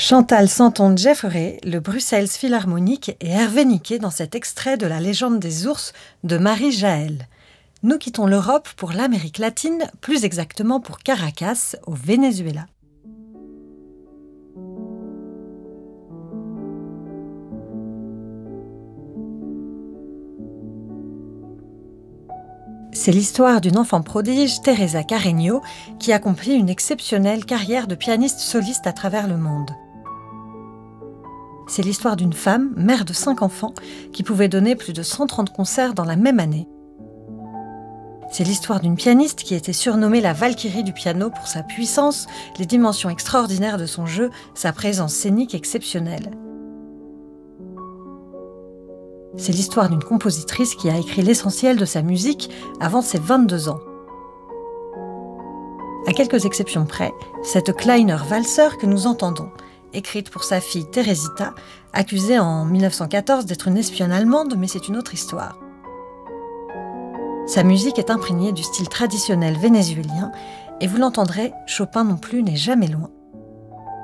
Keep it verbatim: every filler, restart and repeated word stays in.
Chantal Santon-Jeffrey, le Bruxelles Philharmonique et Hervé Niquet dans cet extrait de La légende des ours de Marie Jaël. Nous quittons l'Europe pour l'Amérique latine, plus exactement pour Caracas, au Venezuela. C'est l'histoire d'une enfant prodige, Teresa Carreño, qui accomplit une exceptionnelle carrière de pianiste soliste à travers le monde. C'est l'histoire d'une femme, mère de cinq enfants, qui pouvait donner plus de cent trente concerts dans la même année. C'est l'histoire d'une pianiste qui était surnommée la Valkyrie du piano pour sa puissance, les dimensions extraordinaires de son jeu, sa présence scénique exceptionnelle. C'est l'histoire d'une compositrice qui a écrit l'essentiel de sa musique avant ses vingt-deux ans. À quelques exceptions près, cette Kleiner valseur que nous entendons, écrite pour sa fille Teresita, accusée en mille neuf cent quatorze d'être une espionne allemande, mais c'est une autre histoire. Sa musique est imprégnée du style traditionnel vénézuélien, et vous l'entendrez, Chopin non plus n'est jamais loin.